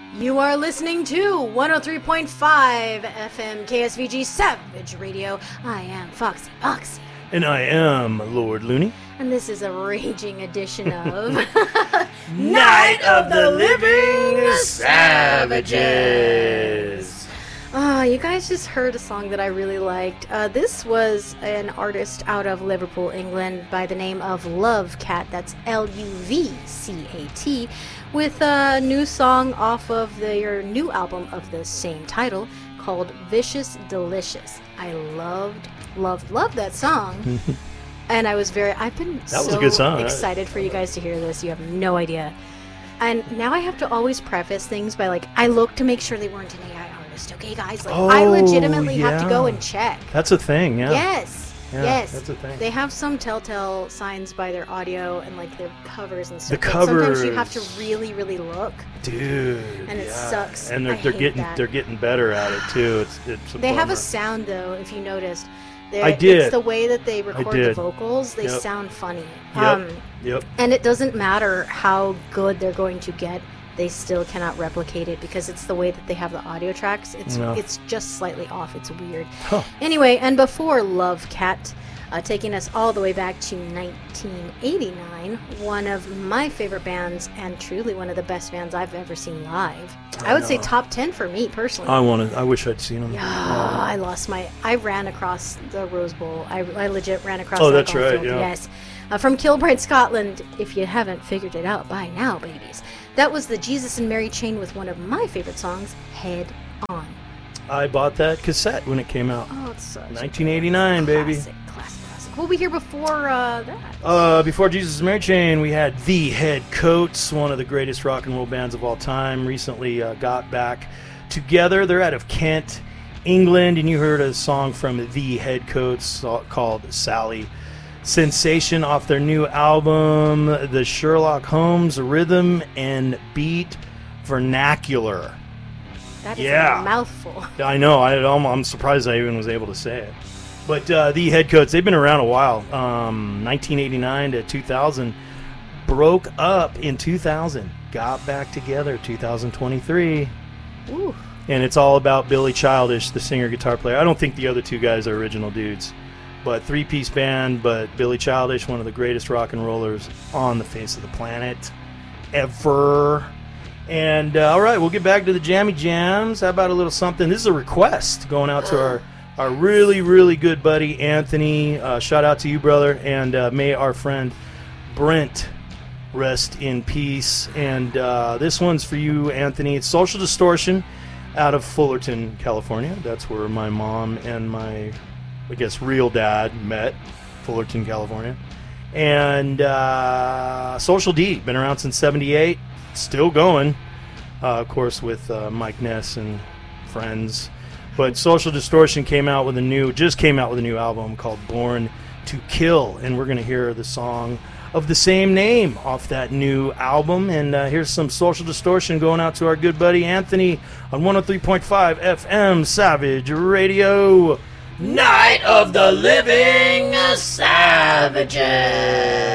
You are listening to 103.5 FM KSVG Savage Radio. I am Foxy Foxy. And I am Lord Looney. And this is a raging edition of Night of the Living Savages. You guys just heard a song that I really liked. This was an artist out of Liverpool, England, by the name of Lovecat. That's Luvcat, with a new song off of their new album of the same title called Vicious Delicious. I loved that song. And I've been was a good song. Excited for you guys to hear this. You have no idea. And now I have to always preface things by I look to make sure they weren't an AI artist, okay, guys? I legitimately have to go and check. That's a thing, yeah. Yes. Yeah, yes. That's a thing. They have some telltale signs by their audio and their covers and stuff. The covers. Sometimes you have to really, really look. Dude. And it sucks. And they're getting better at it too. It's a They have bummer. a sound though, if you noticed. I did. It's the way that they record the vocals. They sound funny. Yep. And it doesn't matter how good they're going to get. They still cannot replicate it because it's the way that they have the audio tracks. It's just slightly off. It's weird. Huh. Anyway, and before Lovecat, taking us all the way back to 1989, one of my favorite bands and truly one of the best bands I've ever seen live. I would say top 10 for me personally. I wish I'd seen them. Yeah, I ran across the Rose Bowl. I legit ran across Oh, that that's golf right, field. yeah. Yes. From Kilbride, Scotland, if you haven't figured it out by now, babies. That was the Jesus and Mary chain with one of my favorite songs, Head On. I bought that cassette when it came out. Oh, it's such 1989, baby. Classic. What we hear before that? Before Jesus and Mary Chain, we had The Head Coats, one of the greatest rock and roll bands of all time. Recently got back together. They're out of Kent, England, and you heard a song from The Head Coats called Sally. Sensation off their new album, The Sherlock Holmes Rhythm and Beat Vernacular. That is a mouthful. I know. I'm surprised I even was able to say it. But The Head Coats, they've been around a while. 1989 to 2000. Broke up in 2000. Got back together 2023. Ooh. And it's all about Billy Childish, the singer-guitar player. I don't think the other two guys are original dudes. But three-piece band, but Billy Childish, one of the greatest rock and rollers on the face of the planet ever. And, all right, we'll get back to the Jammy Jams. How about a little something? This is a request going out to our really, really good buddy, Anthony. Shout out to you, brother. And may our friend Brent rest in peace. And this one's for you, Anthony. It's Social Distortion out of Fullerton, California. That's where my mom and my, I guess, real dad met, Fullerton, California. And Social D, been around since 78, still going, of course, with Mike Ness and friends. But Social Distortion came out with a new album called Born to Kill, and we're going to hear the song of the same name off that new album. And here's some Social Distortion going out to our good buddy Anthony on 103.5 FM Savage Radio. Night of the Living Savages.